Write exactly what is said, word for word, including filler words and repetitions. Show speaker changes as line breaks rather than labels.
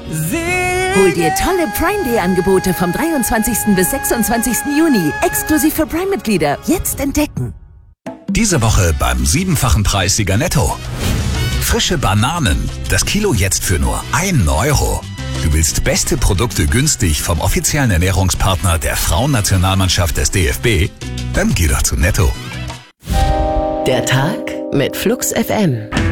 Hol dir tolle Prime Day Angebote vom dreiundzwanzigsten bis sechsundzwanzigsten Juni. Exklusiv für Prime-Mitglieder. Jetzt entdecken.
Diese Woche beim siebenfachen Preissieger Netto. Frische Bananen. Das Kilo jetzt für nur einen Euro. Du willst beste Produkte günstig vom offiziellen Ernährungspartner der Frauennationalmannschaft des D F B? Dann geh doch zu Netto.
Der Tag mit Flux F M.